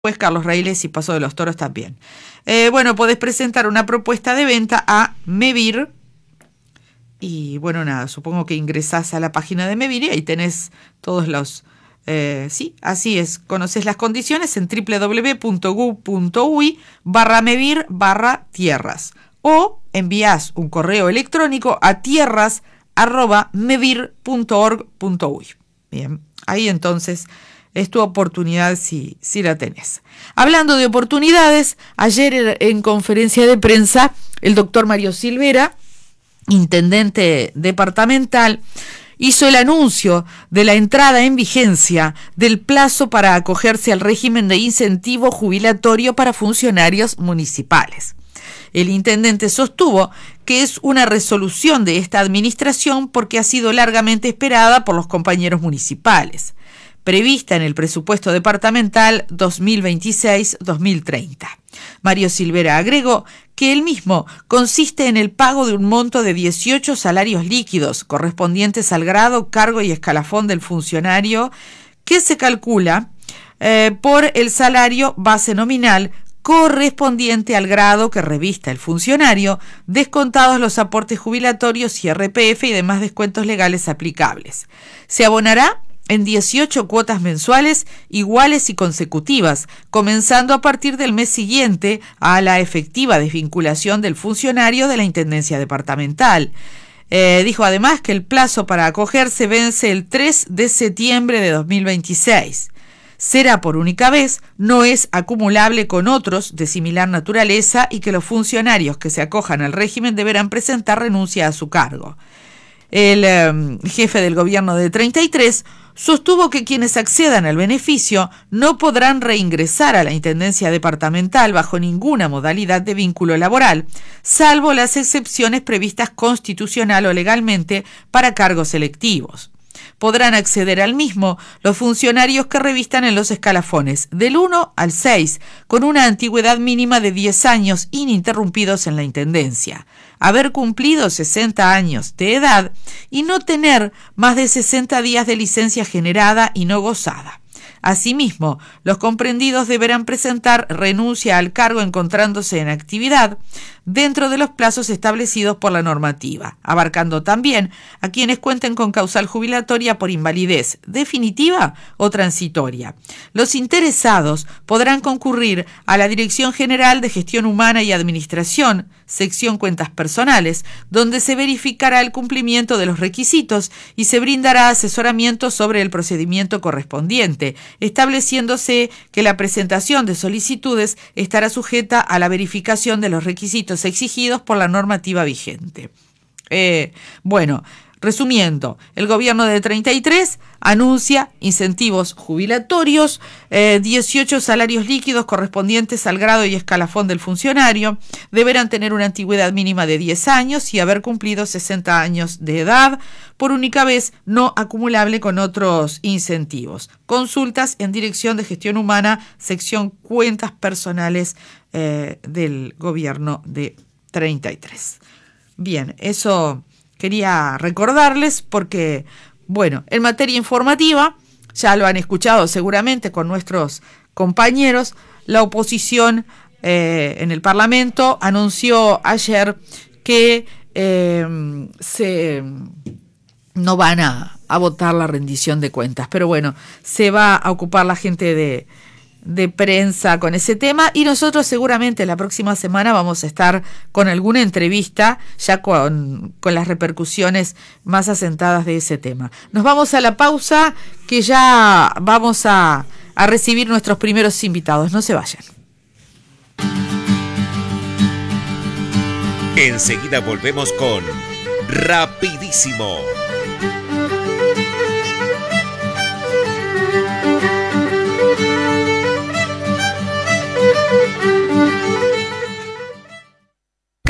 Pues Carlos Reiles y Paso de los Toros también. Bueno, podés presentar una propuesta de venta a Mevir. Y bueno, nada, supongo que ingresás a la página de Mevir y ahí tenés todos los... sí, así es. Conoces las condiciones en www.gu.ui/Mevir/tierras. O envías un correo electrónico a tierras@mevir.org.uy. Bien, ahí entonces... es tu oportunidad si la tenés. Hablando de oportunidades, ayer en conferencia de prensa, el doctor Mario Silvera, intendente departamental, hizo el anuncio de la entrada en vigencia del plazo para acogerse al régimen de incentivo jubilatorio para funcionarios municipales. El intendente sostuvo que es una resolución de esta administración porque ha sido largamente esperada por los compañeros municipales, prevista en el presupuesto departamental 2026-2030. Mario Silvera agregó que el mismo consiste en el pago de un monto de 18 salarios líquidos correspondientes al grado, cargo y escalafón del funcionario, que se calcula por el salario base nominal correspondiente al grado que revista el funcionario, descontados los aportes jubilatorios, IRPF y demás descuentos legales aplicables. Se abonará en 18 cuotas mensuales iguales y consecutivas, comenzando a partir del mes siguiente a la efectiva desvinculación del funcionario de la Intendencia Departamental. Dijo además que el plazo para acogerse vence el 3 de septiembre de 2026. Será por única vez, no es acumulable con otros de similar naturaleza y que los funcionarios que se acojan al régimen deberán presentar renuncia a su cargo. El jefe del gobierno de 33 sostuvo que quienes accedan al beneficio no podrán reingresar a la Intendencia Departamental bajo ninguna modalidad de vínculo laboral, salvo las excepciones previstas constitucional o legalmente para cargos electivos. Podrán acceder al mismo los funcionarios que revistan en los escalafones del 1 al 6, con una antigüedad mínima de 10 años ininterrumpidos en la Intendencia, haber cumplido 60 años de edad y no tener más de 60 días de licencia generada y no gozada. Asimismo, los comprendidos deberán presentar renuncia al cargo encontrándose en actividad dentro de los plazos establecidos por la normativa, abarcando también a quienes cuenten con causal jubilatoria por invalidez definitiva o transitoria. Los interesados podrán concurrir a la Dirección General de Gestión Humana y Administración, sección Cuentas Personales, donde se verificará el cumplimiento de los requisitos y se brindará asesoramiento sobre el procedimiento correspondiente, estableciéndose que la presentación de solicitudes estará sujeta a la verificación de los requisitos exigidos por la normativa vigente. Resumiendo, el gobierno de 33 anuncia incentivos jubilatorios, 18 salarios líquidos correspondientes al grado y escalafón del funcionario, deberán tener una antigüedad mínima de 10 años y haber cumplido 60 años de edad, por única vez no acumulable con otros incentivos. Consultas en Dirección de Gestión Humana, sección Cuentas Personales del gobierno de 33. Bien, eso quería recordarles porque, en materia informativa, ya lo han escuchado seguramente con nuestros compañeros, la oposición en el Parlamento anunció ayer que no van a votar la rendición de cuentas, pero se va a ocupar la gente de prensa con ese tema y nosotros seguramente la próxima semana vamos a estar con alguna entrevista ya con las repercusiones más asentadas de ese tema. Nos vamos a la pausa que ya vamos a recibir nuestros primeros invitados. No se vayan. Enseguida volvemos con Rapidísimo.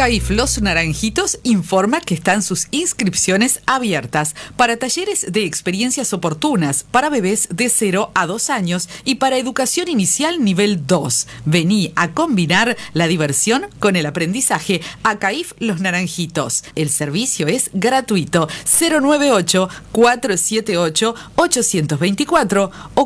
CAIF Los Naranjitos informa que están sus inscripciones abiertas para talleres de experiencias oportunas para bebés de 0 a 2 años y para educación inicial nivel 2. Vení a combinar la diversión con el aprendizaje a CAIF Los Naranjitos. El servicio es gratuito. 098-478-824 o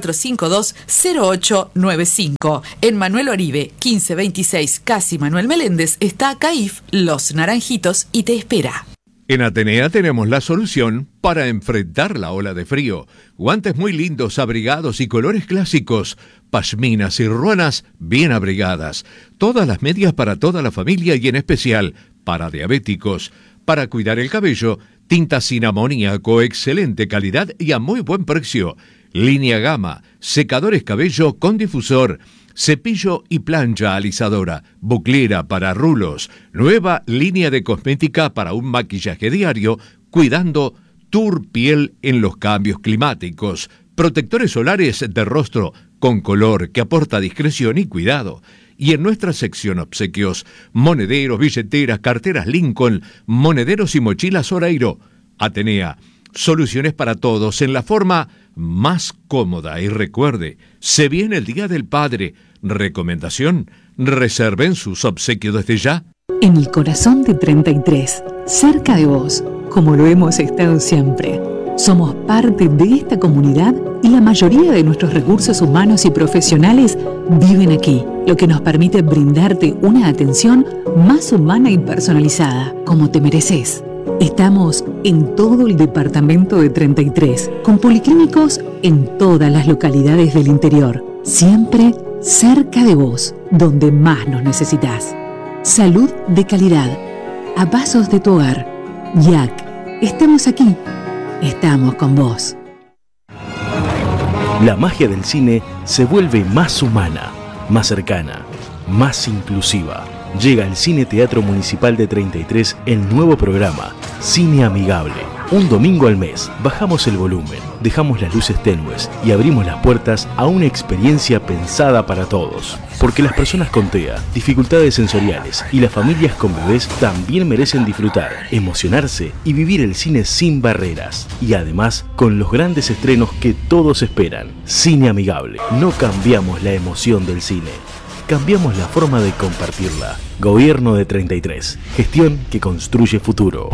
4452-0895. En Manuel Oribe, 1526, casi Manuel Meléndez, está CAIF Los Naranjitos y te espera. En Atenea tenemos la solución para enfrentar la ola de frío. Guantes muy lindos, abrigados y colores clásicos. Pashminas y ruanas bien abrigadas. Todas las medias para toda la familia y en especial para diabéticos. Para cuidar el cabello, tinta sin amoníaco, excelente calidad y a muy buen precio. Línea Gama, secadores cabello con difusor. Cepillo y plancha alisadora, buclera para rulos, nueva línea de cosmética para un maquillaje diario, cuidando tu piel en los cambios climáticos, protectores solares de rostro con color que aporta discreción y cuidado. Y en nuestra sección obsequios, monederos, billeteras, carteras Lincoln, monederos y mochilas Oreiro. Atenea, soluciones para todos en la forma más cómoda. Y recuerde, se viene el Día del Padre. Recomendación, reserven sus obsequios desde ya. En el corazón de 33, cerca de vos, como lo hemos estado siempre. Somos parte de esta comunidad y la mayoría de nuestros recursos humanos y profesionales viven aquí, lo que nos permite brindarte una atención más humana y personalizada, como te mereces. Estamos en todo el departamento de 33, con policlínicos en todas las localidades del interior, siempre cerca de vos, donde más nos necesitas. Salud de calidad, a pasos de tu hogar. YAC, estamos aquí, estamos con vos. La magia del cine se vuelve más humana, más cercana, más inclusiva. Llega al Cine Teatro Municipal de 33 el nuevo programa Cine Amigable. Un domingo al mes bajamos el volumen, dejamos las luces tenues y abrimos las puertas a una experiencia pensada para todos. Porque las personas con TEA, dificultades sensoriales y las familias con bebés también merecen disfrutar, emocionarse y vivir el cine sin barreras. Y además con los grandes estrenos que todos esperan. Cine Amigable. No cambiamos la emoción del cine. Cambiamos la forma de compartirla. Gobierno de 33. Gestión que construye futuro.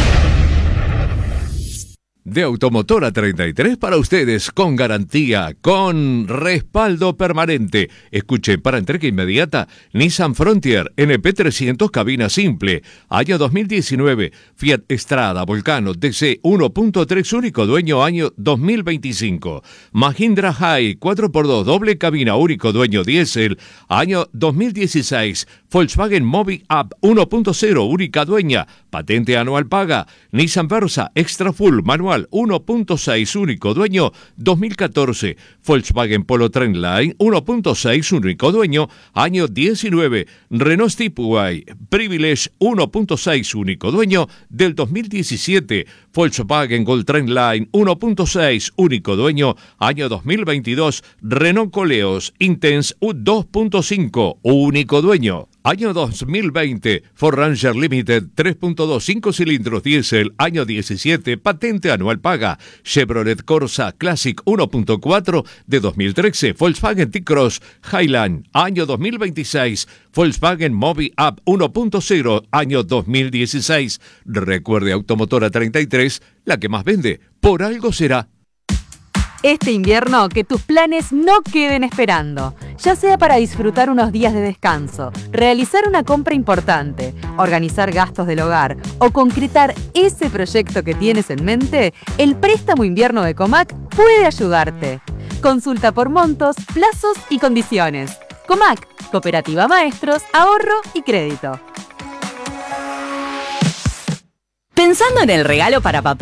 De Automotora 33 para ustedes, con garantía, con respaldo permanente. Escuchen, para entrega inmediata, Nissan Frontier NP300 cabina simple, año 2019, Fiat Strada Volcano TC 1.3 único dueño, año 2025. Mahindra High 4x2 doble cabina único dueño diésel, año 2016. Volkswagen Mobi Up 1.0 única dueña, patente anual paga. Nissan Versa Extra Full manual 1.6 único dueño 2014. Volkswagen Polo Trendline 1.6 único dueño año 19. Renault Stepway Privilege 1.6 único dueño del 2017. Volkswagen Gold Trendline 1.6 único dueño año 2022. Renault Coleos Intense 2.5 único dueño año 2020. Ford Ranger Limited 3.2 5 cilindros diésel año 17, patente anual paga. Chevrolet Corsa Classic 1.4 de 2013. Volkswagen T-Cross Highland año 2026. Volkswagen Mobi Up 1.0 año 2016. Recuerde, Automotora 33, la que más vende, por algo será. Este invierno, que tus planes no queden esperando, ya sea para disfrutar unos días de descanso, realizar una compra importante, organizar gastos del hogar o concretar ese proyecto que tienes en mente, el préstamo invierno de Comac puede ayudarte. Consulta por montos, plazos y condiciones. Comac, Cooperativa Maestros, Ahorro y Crédito. ¿Pensando en el regalo para papá?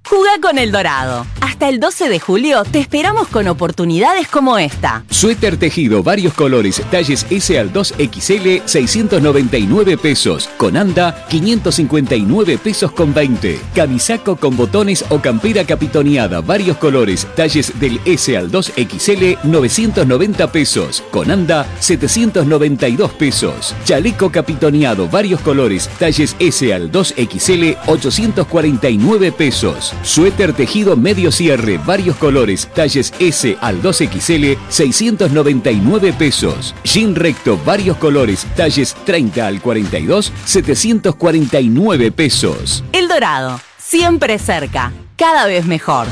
Jugá con El Dorado. Hasta el 12 de julio te esperamos con oportunidades como esta. Suéter tejido, varios colores, talles S al 2XL, 699 pesos. Con anda, 559 pesos con 20. Camisaco con botones o campera capitoneada, varios colores, talles del S al 2XL, 990 pesos. Con anda, 792 pesos. Chaleco capitoneado, varios colores, talles S al 2XL, 849 pesos. Suéter tejido medio cierre, varios colores, talles S al 2XL, 699 pesos. Jean recto, varios colores, talles 30 al 42, 749 pesos. El Dorado, siempre cerca, cada vez mejor.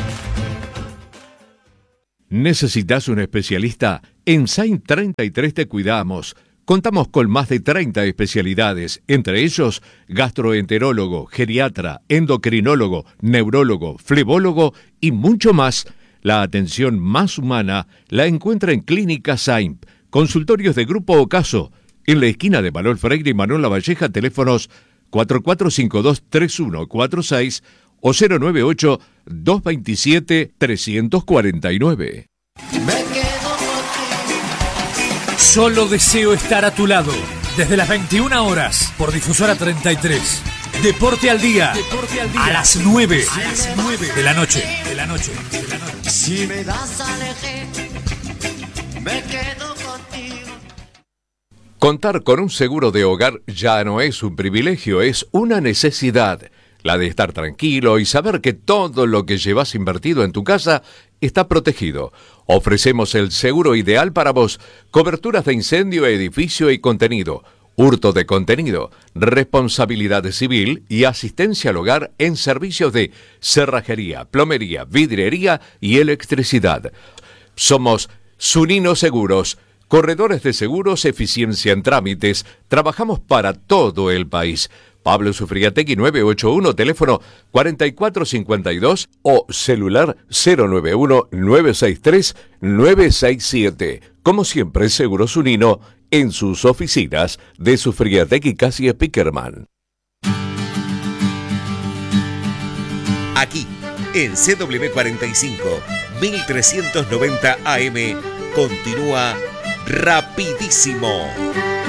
¿Necesitas un especialista? En Saint 33 te cuidamos. Contamos con más de 30 especialidades, entre ellos gastroenterólogo, geriatra, endocrinólogo, neurólogo, flebólogo y mucho más. La atención más humana la encuentra en Clínica Saint, consultorios de grupo o caso, en la esquina de Manuel Freire y Manuel Lavalleja, teléfonos 4452-3146 o 098-227-349. Solo deseo estar a tu lado. Desde las 21 horas por Difusora 33. Deporte al día. A las 9. De la noche. Si me das a elegir, me quedo contigo. Contar con un seguro de hogar ya no es un privilegio, es una necesidad. La de estar tranquilo y saber que todo lo que llevas invertido en tu casa está protegido. Ofrecemos el seguro ideal para vos. Coberturas de incendio, edificio y contenido. Hurto de contenido. Responsabilidad civil y asistencia al hogar en servicios de cerrajería, plomería, vidriería y electricidad. Somos Zunino Seguros. Corredores de seguros, eficiencia en trámites. Trabajamos para todo el país. Pablo Sufriategui 981, teléfono 4452 o celular 091-963-967. Como siempre, Seguros Unino en sus oficinas de Sufriategui Casi Spickerman. Aquí, en CW45, 1390 AM, continúa Rapidísimo.